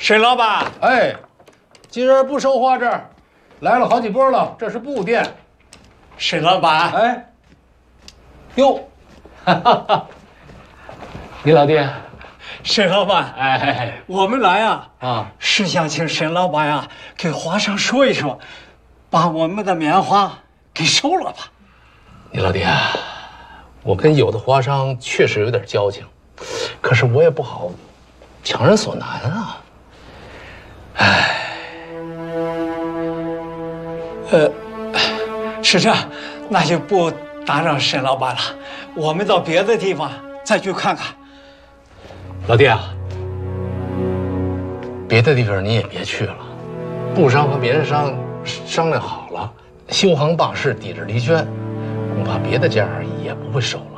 沈老板， 哎，今儿不收花这儿，来了好几波了，这是布店。 沈老板， 哎，哟，哈哈哈，你老弟， 沈老板， 哎， 我们来啊， 是想请沈老板呀，给皇上说一说，把我们的棉花给收了吧。 你老弟啊，我跟有的花商确实有点交情，可是我也不好强人所难啊。哎， 是这，那就不打扰沈老板了，我们到别的地方再去看看。 老弟啊，别的地方你也别去了，布商和棉商商量好了，修行罢市，抵制离捐，恐怕别的家也不会收了。